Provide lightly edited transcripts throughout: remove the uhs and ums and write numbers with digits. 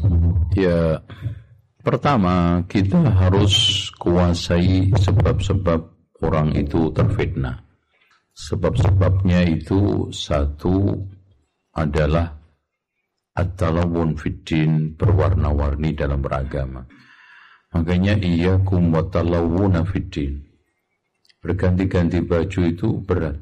Ya, pertama kita harus kuasai sebab-sebab orang itu terfitnah. Sebab-sebabnya itu satu adalah at-talawun fiddin, berwarna-warni dalam beragama. Makanya iyyakum wa talawuna fiddin. Berganti-ganti baju itu berat.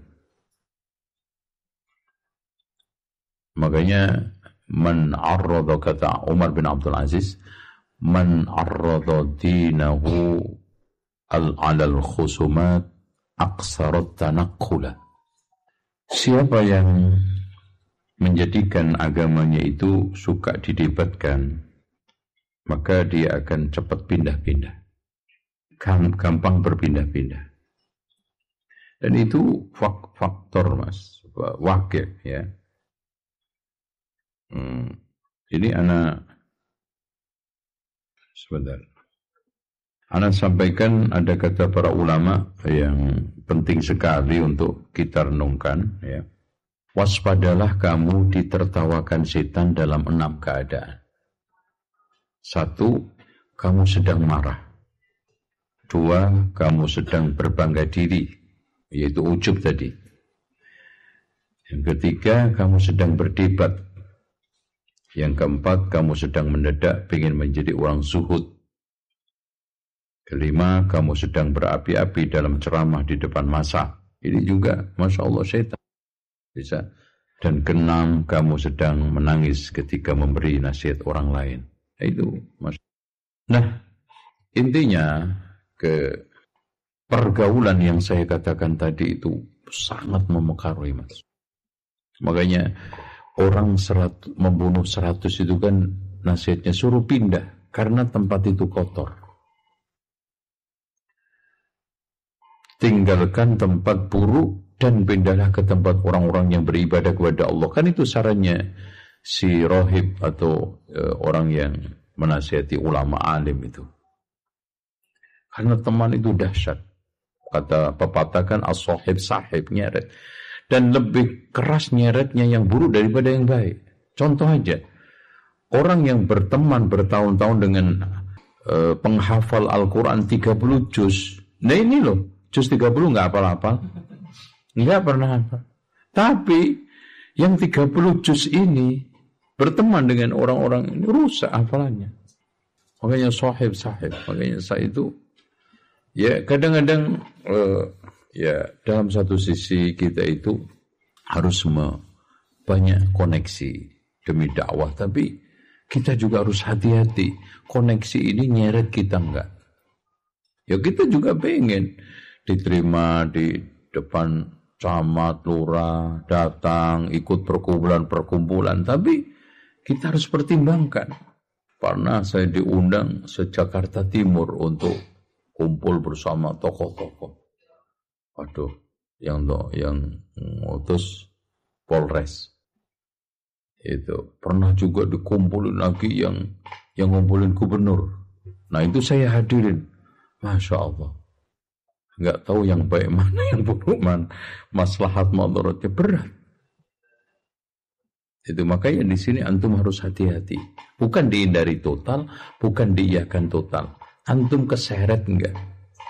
Makanya man arrada, kata Umar bin Abdul Aziz, man arrada dinahu alal khusumat aqsarat tanaqqula. Siapa yang menjadikan agamanya itu suka didebatkan, maka dia akan cepat pindah-pindah, gampang berpindah-pindah. Dan itu faktor mas, wakil ya. Ini sebentar. Ana sampaikan ada kata para ulama yang penting sekali untuk kita renungkan ya. Waspadalah kamu ditertawakan setan dalam 6 keadaan. 1, kamu sedang marah. 2, kamu sedang berbangga diri, yaitu ujub tadi. Yang ketiga, kamu sedang berdebat. Yang keempat, kamu sedang mendadak ingin menjadi orang zuhud. Kelima, kamu sedang berapi-api dalam ceramah di depan massa. Ini juga, Masya Allah, setan. Bisa. Dan keenam, kamu sedang menangis ketika memberi nasihat orang lain. Itu, Masya Allah. Nah, intinya, pergaulan yang saya katakan tadi itu sangat memengaruhi, Mas. Makanya, orang membunuh 100 itu kan nasihatnya suruh pindah karena tempat itu kotor. Tinggalkan tempat buruk dan pindahlah ke tempat orang-orang yang beribadah kepada Allah. Kan itu sarannya si rohib atau orang yang menasihati ulama alim itu. Karena teman itu dahsyat. Kata pepatah kan as-sahib sahib, nyeret. Dan lebih keras nyeretnya yang buruk daripada yang baik. Contoh aja, orang yang berteman bertahun-tahun dengan penghafal Al-Quran 30 juz. Nah ini loh, juz 30 nggak hafal-hafal. Nggak pernah hafal. Tapi yang 30 juz ini berteman dengan orang-orang ini rusak hafalannya. Makanya sahib. Makanya saya itu, ya kadang-kadang... ya, dalam satu sisi kita itu harus banyak koneksi demi dakwah, tapi kita juga harus hati-hati. Koneksi ini nyeret kita enggak. Ya kita juga pengen diterima di depan camat, lurah, datang, ikut perkumpulan, tapi kita harus pertimbangkan. Pernah saya diundang se-Jakarta Timur untuk kumpul bersama tokoh-tokoh. Waduh, yang ngutus Polres itu pernah juga dikumpulin lagi yang ngumpulin gubernur. Nah itu saya hadirin, Masya Allah. Nggak tahu yang baik mana, yang buruk mana, maslahat madaratnya berat. Itu makanya di sini antum harus hati-hati. Bukan dihindari total, bukan diiyakan total. Antum keseret enggak.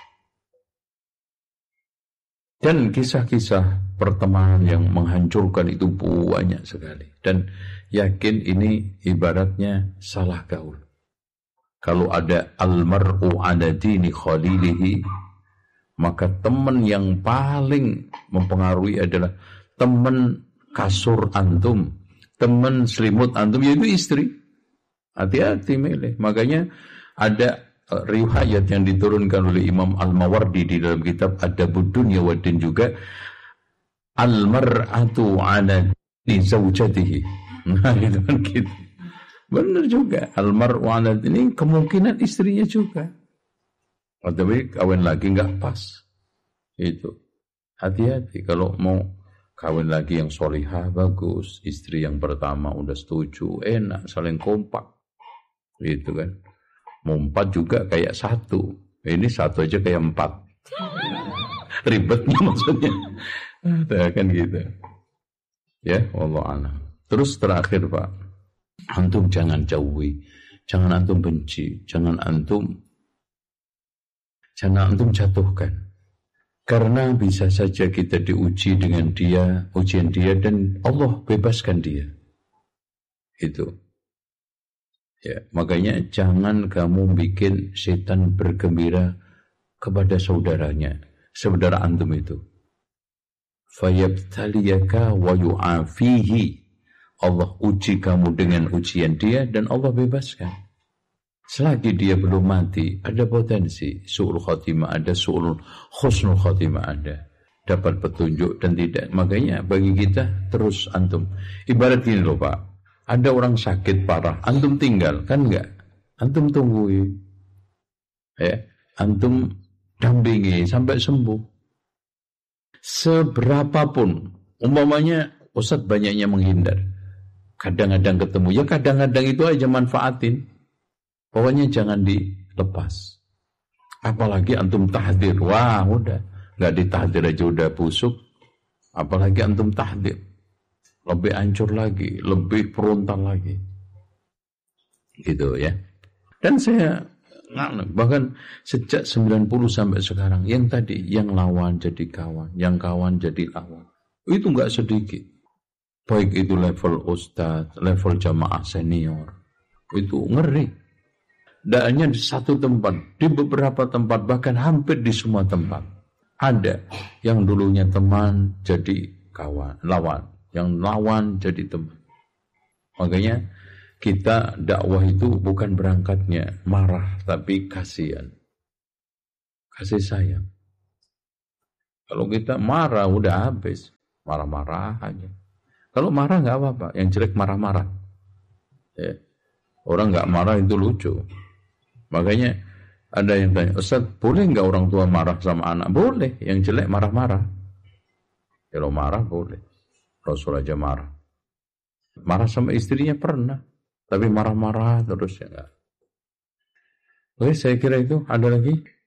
Dan kisah-kisah pertemanan yang menghancurkan itu banyak sekali. Dan yakin ini ibaratnya salah gaul. Kalau ada almar'u ala dini khalilihi, maka teman yang paling mempengaruhi adalah teman kasur antum, teman selimut antum, yaitu istri. Hati-hati milih. Makanya ada riwayat yang diturunkan oleh Imam Al-Mawardi di dalam kitab Adabud Dunya wa Din juga, al-mar'atu 'ala zawjatihi. Nah, itu kan gitu. Benar juga, al-mar'u 'ala, ini kemungkinan istrinya juga. Tapi kawin lagi enggak pas. Itu. Hati-hati kalau mau kawin lagi yang solihah bagus, istri yang pertama udah setuju, enak, saling kompak. Gitu kan. Mau 4 juga kayak 1. Ini 1 aja kayak 4. Ribetnya maksudnya. Kan gitu. Ya, wallahu a'lam. Terus terakhir Pak, Antum jangan jauhi, jangan antum benci, jangan antum jatuhkan. Karena bisa saja kita diuji dengan dia, ujian dia, dan Allah bebaskan dia. Itu. Ya, makanya jangan kamu bikin setan bergembira kepada saudaranya, saudara antum itu. Fayabtaliyaka wa yu'afihi. Allah uji kamu dengan ujian dia dan Allah bebaskan. Selagi dia belum mati, ada potensi su'ul khotimah, ada su'ul khusnul khotimah, ada. Dapat petunjuk dan tidak. Makanya bagi kita terus antum. Ibarat ini loh Pak, ada orang sakit parah, antum tinggal, kan enggak? Antum tungguin. Ya, antum dampingi sampai sembuh. Seberapapun, umpamanya Ustadz banyaknya menghindar. Kadang-kadang ketemu, ya kadang-kadang itu aja manfaatin. Pokoknya jangan dilepas. Apalagi antum tahdir. Wah udah. Gak ditahdir aja udah busuk. Apalagi antum tahdir. Lebih hancur lagi. Lebih frontal lagi. Gitu ya. Dan saya bahkan sejak 90 sampai sekarang. Yang tadi. Yang lawan jadi kawan. Yang kawan jadi lawan. Itu gak sedikit. Baik itu level ustadz. Level jamaah senior. Itu ngeri. Tidak hanya di satu tempat, di beberapa tempat, bahkan hampir di semua tempat. Ada yang dulunya teman jadi kawan, lawan. Yang lawan jadi teman. Makanya kita dakwah itu bukan berangkatnya marah, tapi kasihan. Kasih sayang. Kalau kita marah, udah habis. Marah-marah aja. Kalau marah nggak apa-apa, yang jelek marah-marah. Ya. Orang nggak marah itu lucu. Makanya ada yang tanya, Ustaz, boleh nggak orang tua marah sama anak? Boleh, yang jelek marah-marah. Kalau marah boleh. Rasul aja marah. Marah sama istrinya pernah, tapi marah-marah terus ya enggak. Oke, saya kira itu. Ada lagi?